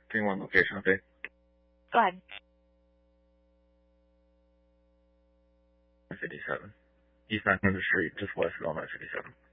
Bring one location, okay? Go ahead. 57. East 900 Street, just west of Belmont 57.